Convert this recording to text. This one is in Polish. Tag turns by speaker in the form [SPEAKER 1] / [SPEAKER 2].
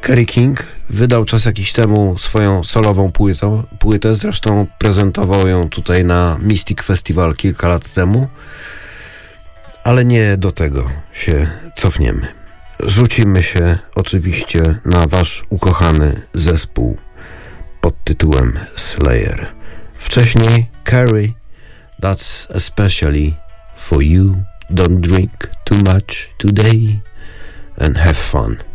[SPEAKER 1] Kerry King wydał czas jakiś temu swoją solową płytę, zresztą prezentował ją tutaj na Mystic Festival kilka lat temu, ale nie do tego się cofniemy. Rzucimy się oczywiście na wasz ukochany zespół pod tytułem Slayer. Wcześniej Kerry, That's Especially For You, Don't Drink Too Much Today and Have Fun.